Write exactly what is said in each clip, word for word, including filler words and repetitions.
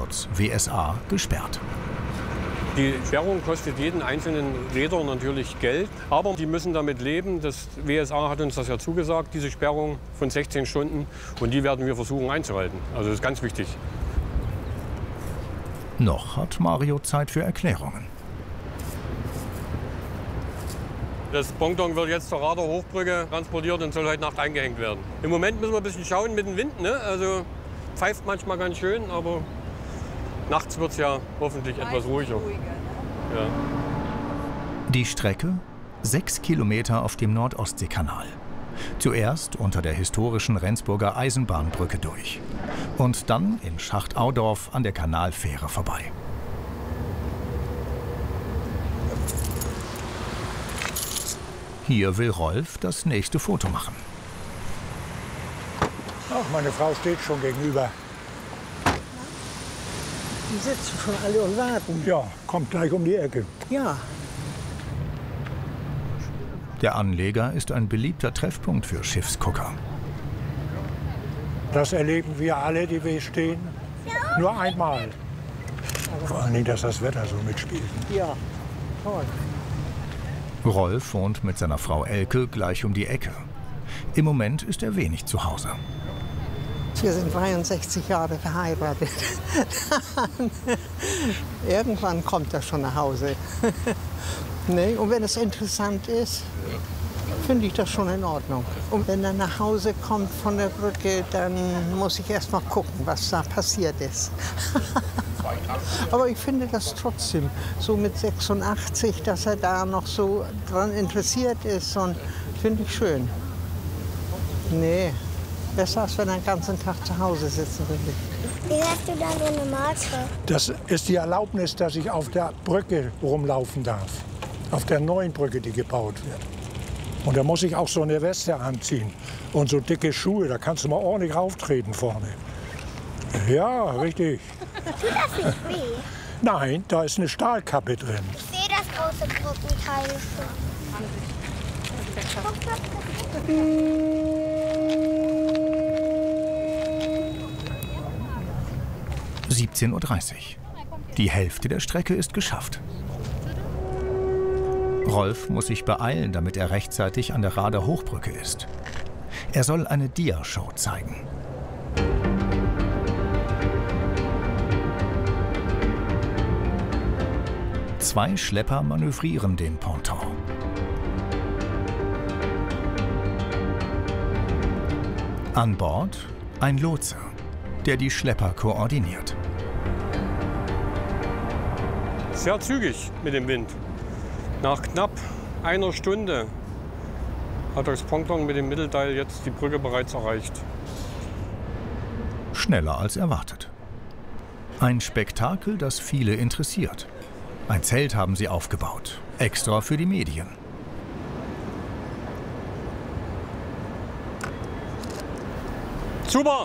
kurz W S A, gesperrt. Die Sperrung kostet jeden einzelnen Reeder natürlich Geld, aber die müssen damit leben. Das W S A hat uns das ja zugesagt, diese Sperrung von sechzehn Stunden, und die werden wir versuchen einzuhalten. Also das ist ganz wichtig. Noch hat Mario Zeit für Erklärungen. Das Ponton wird jetzt zur Rader Hochbrücke transportiert und soll heute Nacht eingehängt werden. Im Moment müssen wir ein bisschen schauen mit dem Wind, ne? Also pfeift manchmal ganz schön, aber nachts wird es ja hoffentlich etwas ruhiger. Ja. Die Strecke? Sechs Kilometer auf dem Nordostseekanal. Zuerst unter der historischen Rendsburger Eisenbahnbrücke durch. Und dann in Schacht-Audorf an der Kanalfähre vorbei. Hier will Rolf das nächste Foto machen. Ach, meine Frau steht schon gegenüber. Die sitzen schon alle und warten. Ja, kommt gleich um die Ecke. Ja. Der Anleger ist ein beliebter Treffpunkt für Schiffsgucker. Das erleben wir alle, die wir stehen, nur einmal. Vor allen Dingen, dass das Wetter so mitspielt. Ja, toll. Rolf wohnt mit seiner Frau Elke gleich um die Ecke. Im Moment ist er wenig zu Hause. Wir sind dreiundsechzig Jahre verheiratet. Irgendwann kommt er schon nach Hause. Nee, und wenn es interessant ist, finde ich das schon in Ordnung. Und wenn er nach Hause kommt von der Brücke, dann muss ich erst mal gucken, was da passiert ist. Aber ich finde das trotzdem, so mit sechsundachtzig, dass er da noch so dran interessiert ist, und finde ich schön. Nee, besser als wenn er den ganzen Tag zu Hause sitzen würde. Wie hast du da so eine Marke? Das ist die Erlaubnis, dass ich auf der Brücke rumlaufen darf. Auf der neuen Brücke, die gebaut wird. Und da muss ich auch so eine Weste anziehen und so dicke Schuhe, da kannst du mal ordentlich rauftreten vorne. Ja, richtig. Tut das nicht weh? Nein, da ist eine Stahlkappe drin. Ich sehe das große Brückenteil schon. siebzehn Uhr dreißig. Die Hälfte der Strecke ist geschafft. Rolf muss sich beeilen, damit er rechtzeitig an der Rader Hochbrücke ist. Er soll eine Dia-Show zeigen. Zwei Schlepper manövrieren den Ponton. An Bord ein Lotse, der die Schlepper koordiniert. Sehr zügig mit dem Wind. Nach knapp einer Stunde hat das Ponton mit dem Mittelteil jetzt die Brücke bereits erreicht. Schneller als erwartet. Ein Spektakel, das viele interessiert. Ein Zelt haben sie aufgebaut, extra für die Medien. Super!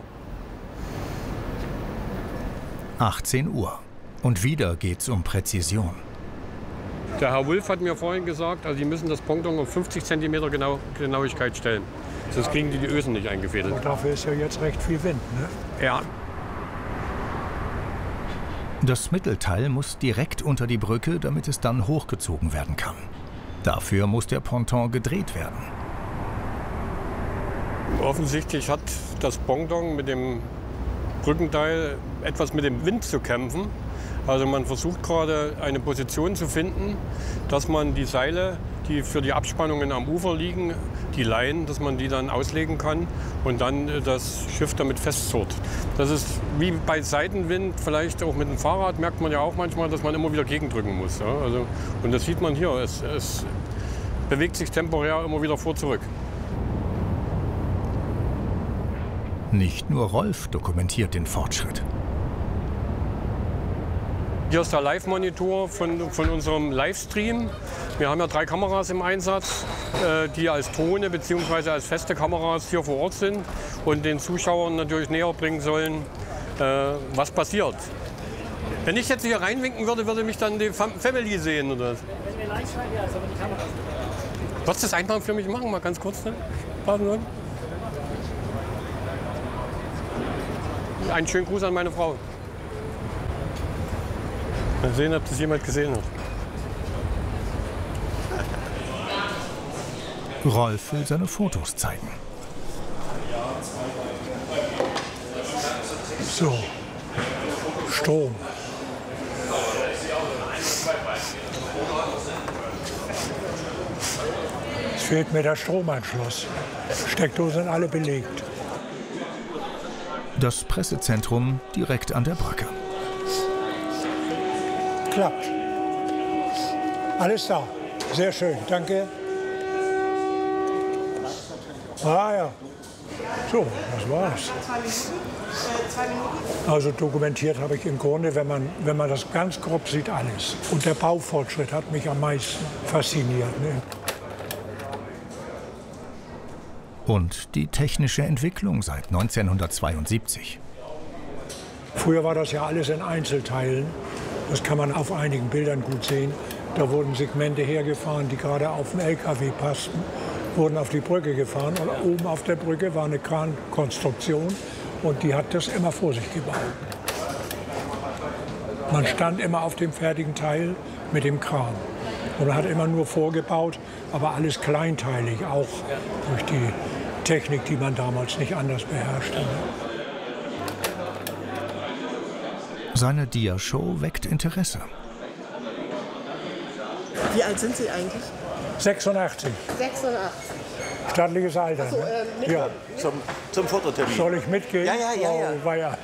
achtzehn Uhr. Und wieder geht's um Präzision. Der Herr Wulff hat mir vorhin gesagt, also die müssen das Ponton auf fünfzig Zentimeter genau, Genauigkeit stellen. Sonst kriegen die die Ösen nicht eingefädelt. Und dafür ist ja jetzt recht viel Wind, ne? Ja. Das Mittelteil muss direkt unter die Brücke, damit es dann hochgezogen werden kann. Dafür muss der Ponton gedreht werden. Offensichtlich hat das Ponton mit dem Brückenteil etwas mit dem Wind zu kämpfen. Also man versucht gerade eine Position zu finden, dass man die Seile, die für die Abspannungen am Ufer liegen, die Leinen, dass man die dann auslegen kann und dann das Schiff damit festzurrt. Das ist wie bei Seitenwind, vielleicht auch mit dem Fahrrad, merkt man ja auch manchmal, dass man immer wieder gegendrücken muss. Ja? Also, und das sieht man hier, es, es bewegt sich temporär immer wieder vor zurück. Nicht nur Rolf dokumentiert den Fortschritt. Hier ist der Live-Monitor von, von unserem Livestream. Wir haben ja drei Kameras im Einsatz, äh, die als Drohne bzw. als feste Kameras hier vor Ort sind und den Zuschauern natürlich näher bringen sollen, äh, was passiert. Wenn ich jetzt hier reinwinken würde, würde mich dann die Family sehen, oder? Wenn wir live schreiben, ja, ist aber die Kamera. Würdest du das einmal für mich machen, mal ganz kurz? Ne? Einen schönen Gruß an meine Frau. Mal sehen, ob das jemand gesehen hat. Rolf will seine Fotos zeigen. So, Strom. Es fehlt mir der Stromanschluss. Steckdosen sind alle belegt. Das Pressezentrum direkt an der Brücke. Klappt. Alles da. Sehr schön, danke. Ah ja. So, das war's. Also dokumentiert habe ich im Grunde, wenn man, wenn man das ganz grob sieht, alles. Und der Baufortschritt hat mich am meisten fasziniert. Ne? Und die technische Entwicklung seit neunzehnhundertzweiundsiebzig. Früher war das ja alles in Einzelteilen. Das kann man auf einigen Bildern gut sehen. Da wurden Segmente hergefahren, die gerade auf den L K W passten, wurden auf die Brücke gefahren. Und oben auf der Brücke war eine Krankonstruktion und die hat das immer vor sich gebaut. Man stand immer auf dem fertigen Teil mit dem Kran. Und man hat immer nur vorgebaut, aber alles kleinteilig, auch durch die Technik, die man damals nicht anders beherrschte. Seine Diashow weckt Interesse. Wie alt sind Sie eigentlich? sechsundachtzig. sechsundachtzig. Stattliches Alter. Ach so, Ne? äh, Ja. Zum, zum Fototermin. Soll ich mitgehen? Ja, ja, ja, ja. Oh, weia.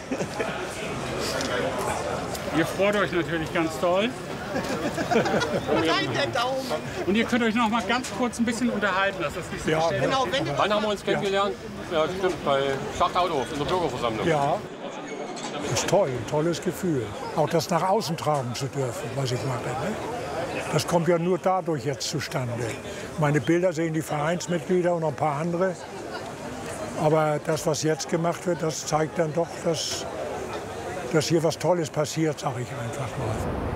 Ihr freut euch natürlich ganz toll. Nein, der Daumen. Und ihr könnt euch noch mal ganz kurz ein bisschen unterhalten, dass das nicht so Ja, bestellt Genau, wenn du Wann haben wir uns kennengelernt? Ja, stimmt, bei Schachtauto in der Bürgerversammlung. Ja, das ist toll, tolles Gefühl. Auch das nach außen tragen zu dürfen, was ich mache. Ne? Das kommt ja nur dadurch jetzt zustande. Meine Bilder sehen die Vereinsmitglieder und noch ein paar andere. Aber das, was jetzt gemacht wird, das zeigt dann doch, dass, dass hier was Tolles passiert, sage ich einfach mal.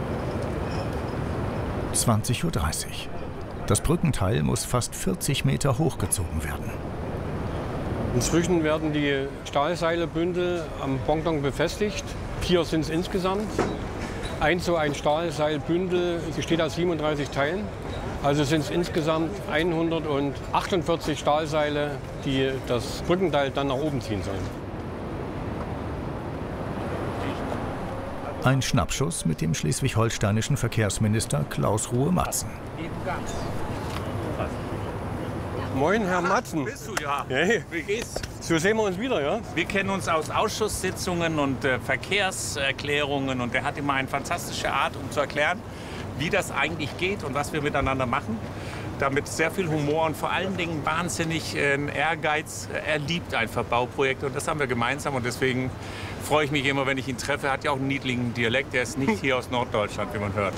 zwanzig Uhr dreißig. Das Brückenteil muss fast vierzig Meter hochgezogen werden. Inzwischen werden die Stahlseilebündel am Ponton befestigt. Vier sind es insgesamt. Ein so ein Stahlseilbündel besteht aus siebenunddreißig Teilen. Also sind es insgesamt hundertachtundvierzig Stahlseile, die das Brückenteil dann nach oben ziehen sollen. Ein Schnappschuss mit dem schleswig-holsteinischen Verkehrsminister Klaus Ruhe-Matzen. Moin, Herr Matzen. Bist du, ja? Hey, Wie geht's? so sehen wir uns wieder, ja? Wir kennen uns aus Ausschusssitzungen und äh, Verkehrserklärungen und er hat immer eine fantastische Art, um zu erklären, wie das eigentlich geht und was wir miteinander machen. Damit sehr viel Humor und vor allen Dingen wahnsinnig äh, Ehrgeiz. Er liebt einfach Bauprojekte und das haben wir gemeinsam und deswegen freue ich mich immer, wenn ich ihn treffe. Er hat ja auch einen niedlichen Dialekt, der ist nicht hier aus Norddeutschland, wie man hört.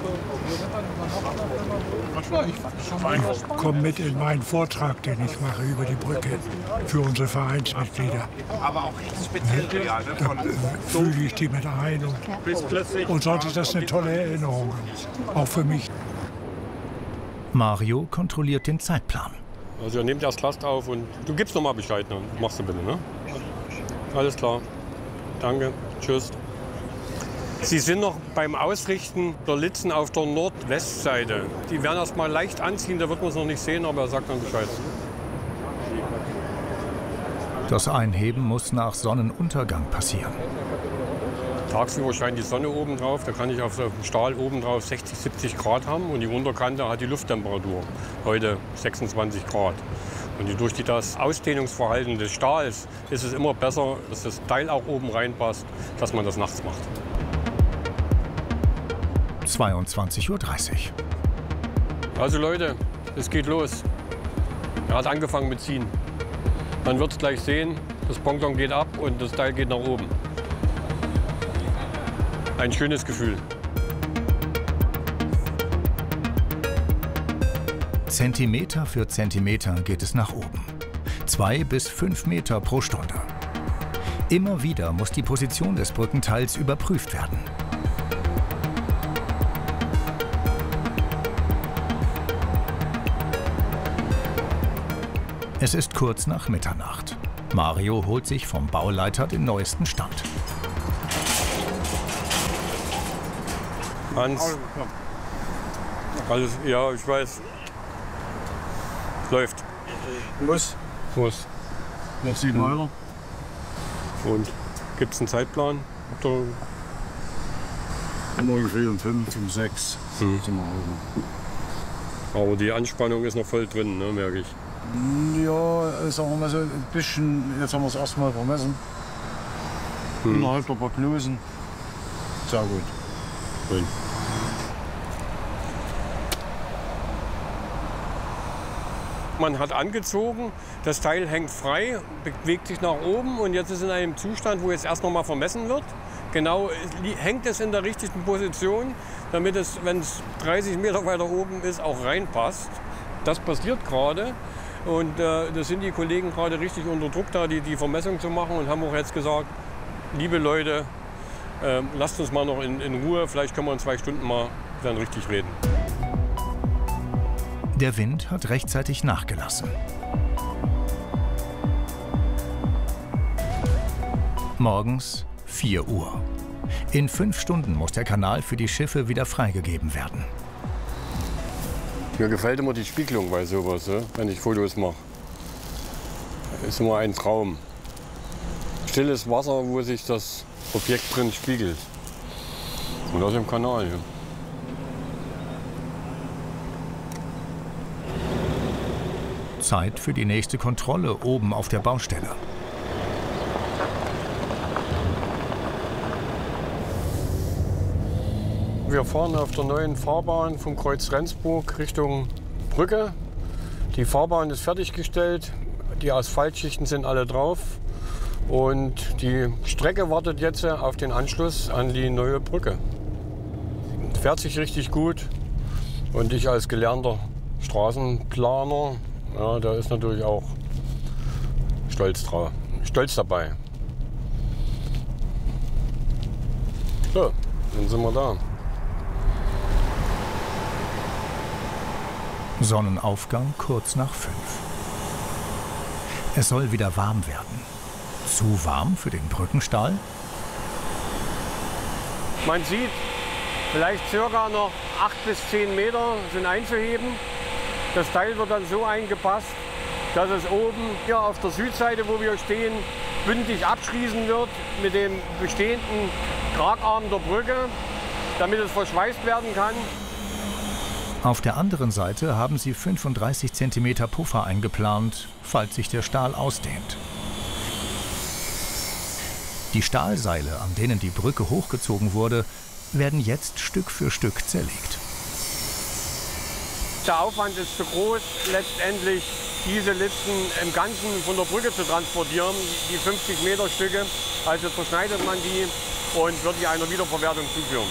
Komm mit in meinen Vortrag, den ich mache über die Brücke für unsere Vereinsmitglieder. Aber auch echt speziell, ja, ne? Von Da fühle ich die mit ein und, bis plötzlich. und sonst ist das eine tolle Erinnerung, auch für mich. Mario kontrolliert den Zeitplan. Also ihr nehmt erst Last auf und du gibst noch mal Bescheid, ne? Machst du bitte, ne? Alles klar. Danke. Tschüss. Sie sind noch beim Ausrichten der Litzen auf der Nordwestseite. Die werden erst mal leicht anziehen, da wird man es noch nicht sehen, aber er sagt dann Bescheid. Das Einheben muss nach Sonnenuntergang passieren. Tagsüber scheint die Sonne oben drauf, da kann ich auf dem Stahl oben drauf sechzig, siebzig Grad haben und die Unterkante hat die Lufttemperatur, heute sechsundzwanzig Grad. Und durch das Ausdehnungsverhalten des Stahls ist es immer besser, dass das Teil auch oben reinpasst, dass man das nachts macht. zweiundzwanzig Uhr dreißig. Also Leute, es geht los. Er hat angefangen mit Ziehen. Man wird es gleich sehen, das Ponton geht ab und das Teil geht nach oben. Ein schönes Gefühl. Zentimeter für Zentimeter geht es nach oben. Zwei bis fünf Meter pro Stunde. Immer wieder muss die Position des Brückenteils überprüft werden. Es ist kurz nach Mitternacht. Mario holt sich vom Bauleiter den neuesten Stand. Hans. Alles, ja, ich weiß. Läuft. Muss. Muss. Noch sieben Euro. Und gibt es einen Zeitplan? Oder? Ungefähr um fünf, um sechs Hm. sind wir oben. Aber die Anspannung ist noch voll drin, ne, merke ich. Ja, sagen wir mal so ein bisschen, jetzt haben wir es erstmal vermessen. Hm. Innerhalb der Prognosen. Sehr gut. Schön. Man hat angezogen, das Teil hängt frei, bewegt sich nach oben und jetzt ist in einem Zustand, wo jetzt erst noch mal vermessen wird. Genau hängt es in der richtigen Position, damit es, wenn es dreißig Meter weiter oben ist, auch reinpasst. Das passiert gerade und äh, da sind die Kollegen gerade richtig unter Druck, da die, die Vermessung zu machen und haben auch jetzt gesagt, liebe Leute, äh, lasst uns mal noch in, in Ruhe, vielleicht können wir in zwei Stunden mal dann richtig reden. Der Wind hat rechtzeitig nachgelassen. Morgens vier Uhr. In fünf Stunden muss der Kanal für die Schiffe wieder freigegeben werden. Mir gefällt immer die Spiegelung bei sowas, ne? Wenn ich Fotos mache. Ist immer ein Traum. Stilles Wasser, wo sich das Objekt drin spiegelt. Und das im Kanal. Ja. Zeit für die nächste Kontrolle oben auf der Baustelle. Wir fahren auf der neuen Fahrbahn vom Kreuz Rendsburg Richtung Brücke. Die Fahrbahn ist fertiggestellt, die Asphaltschichten sind alle drauf und die Strecke wartet jetzt auf den Anschluss an die neue Brücke. Fährt sich richtig gut und ich als gelernter Straßenplaner, ja, da ist natürlich auch stolz, drauf, stolz dabei. So, dann sind wir da. Sonnenaufgang kurz nach fünf. Es soll wieder warm werden. Zu warm für den Brückenstahl? Man sieht, vielleicht circa noch acht bis zehn Meter sind einzuheben. Das Teil wird dann so eingepasst, dass es oben hier auf der Südseite, wo wir stehen, bündig abschließen wird mit dem bestehenden Tragarm der Brücke, damit es verschweißt werden kann. Auf der anderen Seite haben sie fünfunddreißig Zentimeter Puffer eingeplant, falls sich der Stahl ausdehnt. Die Stahlseile, an denen die Brücke hochgezogen wurde, werden jetzt Stück für Stück zerlegt. Der Aufwand ist zu groß, letztendlich diese Listen im Ganzen von der Brücke zu transportieren, die fünfzig Meter Stücke. Also zerschneidet man die und wird die einer Wiederverwertung zuführen.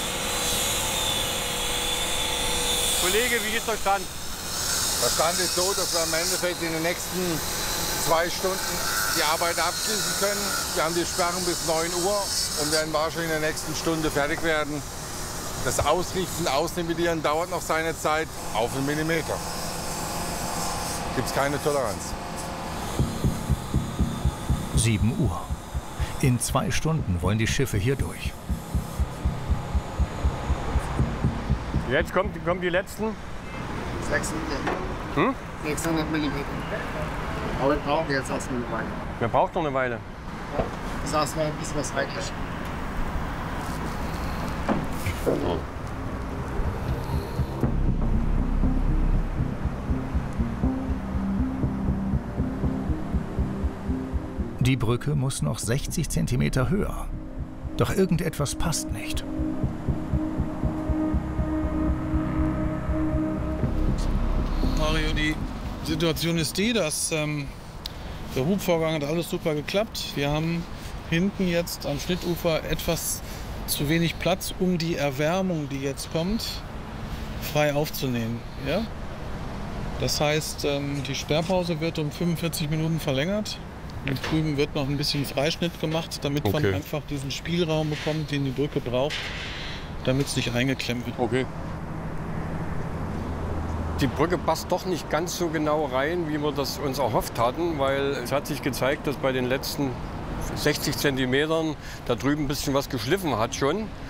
Kollege, wie ist der Stand? Der Stand ist so, dass wir im Endeffekt in den nächsten zwei Stunden die Arbeit abschließen können. Wir haben die Sperren bis neun Uhr und werden wahrscheinlich in der nächsten Stunde fertig werden. Das Ausrichten, Ausnivellieren dauert noch seine Zeit auf einen Millimeter. Gibt es keine Toleranz. sieben Uhr. In zwei Stunden wollen die Schiffe hier durch. Jetzt kommt, kommen die letzten. sechshundert. Hm? sechshundert Millimeter. Aber wir brauchen jetzt erstmal eine Weile. Wir brauchen noch eine Weile. Das heißt, noch ein bisschen was reingeschickt. Oh. Die Brücke muss noch sechzig Zentimeter höher. Doch irgendetwas passt nicht. Mario, die Situation ist die, dass ähm, der Hubvorgang hat alles super geklappt. Wir haben hinten jetzt am Schnittufer etwas zu wenig Platz, um die Erwärmung, die jetzt kommt, frei aufzunehmen. Ja? Das heißt, ähm, die Sperrpause wird um fünfundvierzig Minuten verlängert. Und drüben wird noch ein bisschen Freischnitt gemacht, damit Okay. man einfach diesen Spielraum bekommt, den die Brücke braucht, damit es nicht eingeklemmt wird. Okay. Die Brücke passt doch nicht ganz so genau rein, wie wir das uns erhofft hatten, weil es hat sich gezeigt, dass bei den letzten sechzig Zentimetern da drüben ein bisschen was geschliffen hat schon.